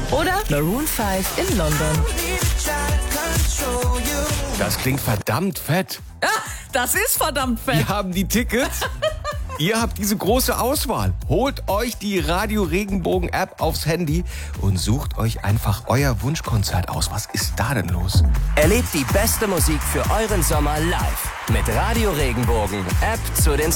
oder Maroon 5 in London. Das klingt verdammt fett. Das ist verdammt fett. Wir haben die Tickets. Ihr habt diese große Auswahl. Holt euch die Radio Regenbogen App aufs Handy und sucht euch einfach euer Wunschkonzert aus. Was ist da denn los? Erlebt die beste Musik für euren Sommer live mit Radio Regenbogen. App zu den